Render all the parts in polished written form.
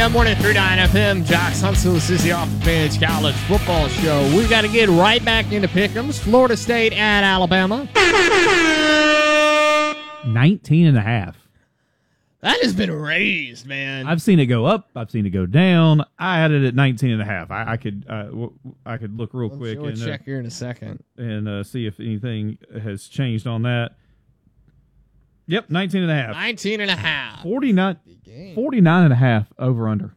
101.39 FM, Jocks Huntsville. This is the Off the Bench College Football Show. We've got to get right back into pick'ems. Florida State at Alabama. 19.5. That has been raised, man. I've seen it go up. I've seen it go down. I had it at 19.5. I could look real quick We'll and check here in a second and see if anything has changed on that. Yep, 19.5. 19.5. 49.5 over under.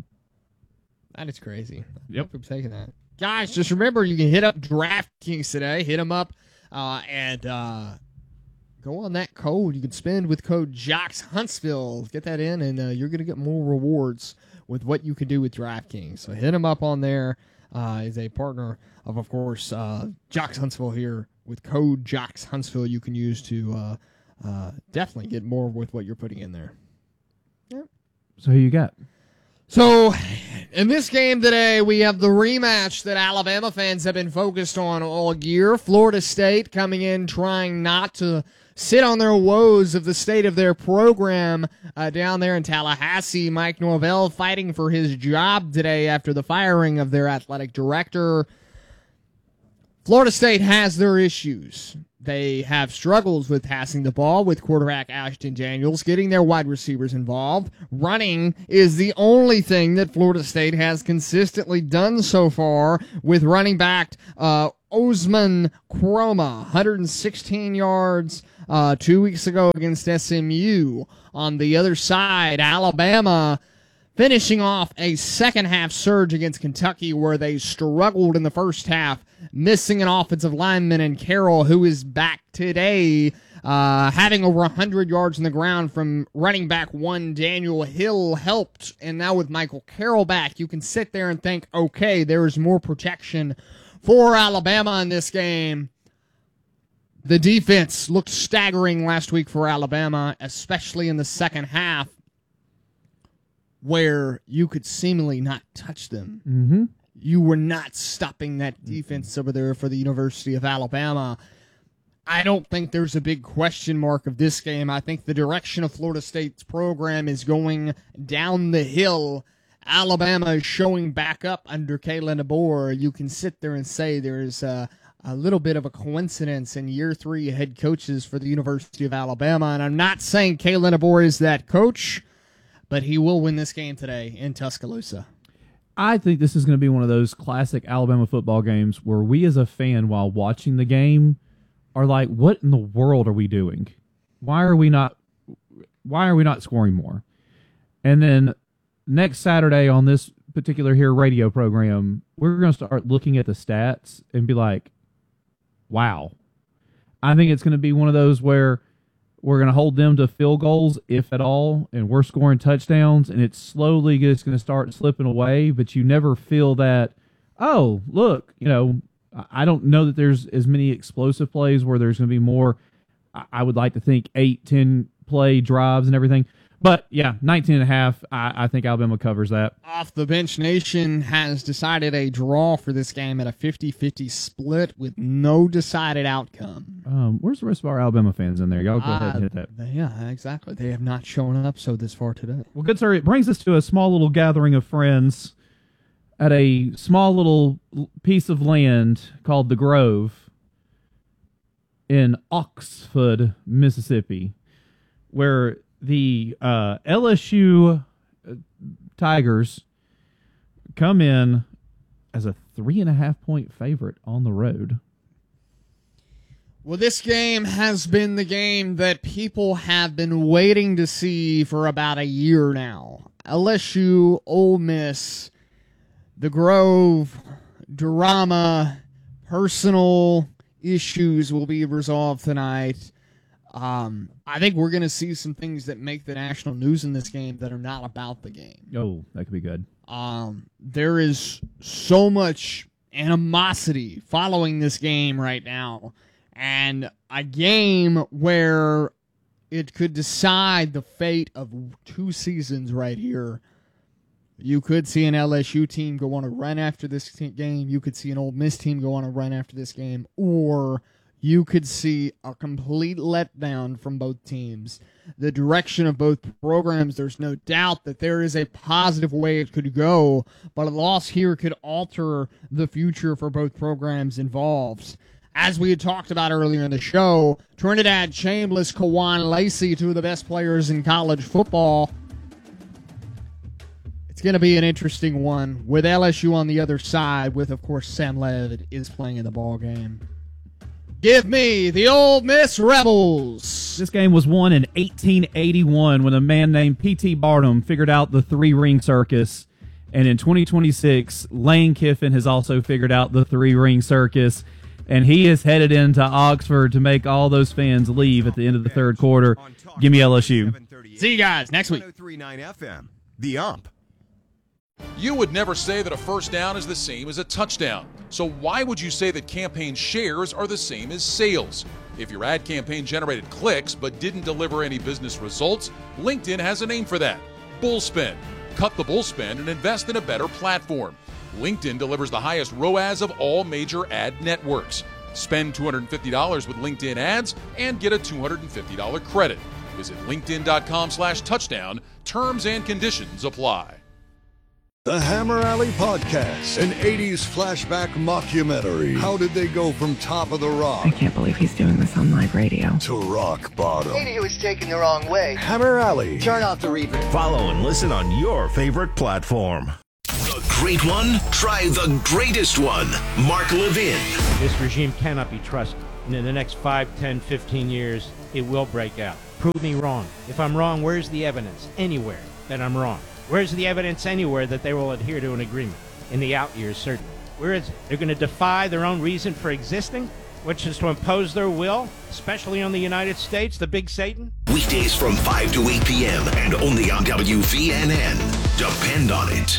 That is crazy. Yep. I'm taking that. Guys, just remember you can hit up DraftKings today. Hit them up and go on that code. You can spend with code JOCKSHuntsville. Get that in, and you're going to get more rewards with what you can do with DraftKings. So hit them up on there. Is a partner of course, Jocks Huntsville here. With code JOCKSHuntsville, you can use to definitely get more with what you're putting in there. Yep. So who you got? So, in this game today, we have the rematch that Alabama fans have been focused on all year. Florida State coming in trying not to sit on their woes of the state of their program down there in Tallahassee. Mike Norvell fighting for his job today after the firing of their athletic director. Florida State has their issues. They have struggles with passing the ball with quarterback Ashton Daniels, getting their wide receivers involved. Running is the only thing that Florida State has consistently done so far, with running back Osman Kroma, 116 yards 2 weeks ago against SMU. On the other side, Alabama finishing off a second-half surge against Kentucky where they struggled in the first half, missing an offensive lineman in Carroll, who is back today, having over 100 yards on the ground from running back one Daniel Hill helped. And now with Michael Carroll back, you can sit there and think, okay, there is more protection for Alabama in this game. The defense looked staggering last week for Alabama, especially in the second half, where you could seemingly not touch them. Mm-hmm. You were not stopping that defense over there for the University of Alabama. I don't think there's a big question mark of this game. I think the direction of Florida State's program is going down the hill. Alabama is showing back up under Kalen DeBoer. You can sit there and say there's a little bit of a coincidence in year three head coaches for the University of Alabama. And I'm not saying Kalen DeBoer is that coach, but he will win this game today in Tuscaloosa. I think this is going to be one of those classic Alabama football games where we as a fan, while watching the game, are like, what in the world are we doing? Why are we not scoring more? And then next Saturday on this particular here radio program, we're going to start looking at the stats and be like, wow. I think it's going to be one of those where we're going to hold them to field goals, if at all, and we're scoring touchdowns, and it's slowly just going to start slipping away, but you never feel that, oh, look, I don't know that there's as many explosive plays where there's going to be more, I would like to think, 8-10 play drives and everything. But, yeah, 19.5, I think Alabama covers that. Off the Bench Nation has decided a draw for this game at a 50-50 split with no decided outcome. Where's the rest of our Alabama fans in there? Y'all go ahead and hit that. Yeah, exactly. They have not shown up this far today. Well, good sir, it brings us to a small little gathering of friends at a small little piece of land called the Grove in Oxford, Mississippi, where the LSU Tigers come in as a 3.5-point favorite on the road. Well, this game has been the game that people have been waiting to see for about a year now. LSU, Ole Miss, the Grove, drama, personal issues will be resolved tonight. I think we're going to see some things that make the national news in this game that are not about the game. Oh, that could be good. There is so much animosity following this game right now, and a game where it could decide the fate of 2 seasons right here. You could see an LSU team go on a run after this game. You could see an Ole Miss team go on a run after this game, or you could see a complete letdown from both teams. The direction of both programs, there's no doubt that there is a positive way it could go, but a loss here could alter the future for both programs involved. As we had talked about earlier in the show, Trinidad Chambliss, Kawan Lacey, two of the best players in college football. It's going to be an interesting one with LSU on the other side, with, of course, Sam Levitt is playing in the ball game. Give me the Ole Miss Rebels. This game was won in 1881 when a man named P.T. Barnum figured out the three-ring circus. And in 2026, Lane Kiffin has also figured out the three-ring circus. And he is headed into Oxford to make all those fans leave at the end of the third quarter. Give me LSU. See you guys next week. 103.9 FM, The Ump. You would never say that a first down is the same as a touchdown. So why would you say that campaign shares are the same as sales? If your ad campaign generated clicks but didn't deliver any business results, LinkedIn has a name for that. Bullspend. Cut the bullspend and invest in a better platform. LinkedIn delivers the highest ROAS of all major ad networks. Spend $250 with LinkedIn ads and get a $250 credit. Visit linkedin.com/touchdown. Terms and conditions apply. The Hammer Alley Podcast, an 80s flashback mockumentary. How did they go from top of the rock I can't believe he's doing this on live radio. to rock bottom? Maybe he was taken the wrong way. Hammer Alley. Turn off the reverb. Follow and listen on your favorite platform. The great one? Try the greatest one. Mark Levin. This regime cannot be trusted. And in the next 5, 10, 15 years, it will break out. Prove me wrong. If I'm wrong, where's the evidence? Anywhere that I'm wrong. Where's the evidence anywhere that they will adhere to an agreement? In the out years, certainly. Where is it? They're going to defy their own reason for existing, which is to impose their will, especially on the United States, the big Satan? Weekdays from 5 to 8 p.m. and only on WVNN. Depend on it.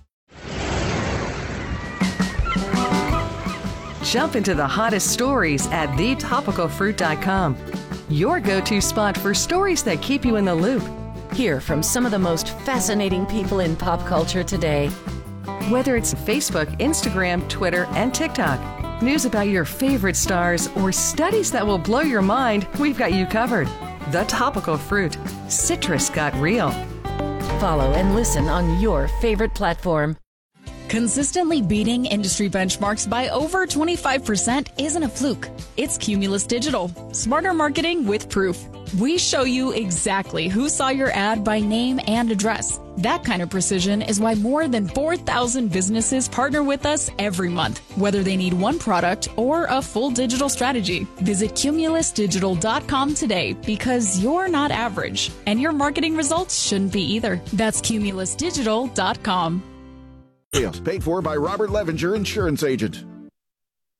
Jump into the hottest stories at thetopicalfruit.com. Your go-to spot for stories that keep you in the loop. Hear from some of the most fascinating people in pop culture today. Whether it's Facebook, Instagram, Twitter, and TikTok, news about your favorite stars, or studies that will blow your mind, we've got you covered. The Topical Fruit. Citrus got real. Follow and listen on your favorite platform. Consistently beating industry benchmarks by over 25% isn't a fluke. It's Cumulus Digital. Smarter marketing with proof. We show you exactly who saw your ad by name and address. That kind of precision is why more than 4,000 businesses partner with us every month, whether they need one product or a full digital strategy. Visit cumulusdigital.com today because you're not average, and your marketing results shouldn't be either. That's cumulusdigital.com. Paid for by Robert Levinger, insurance agent.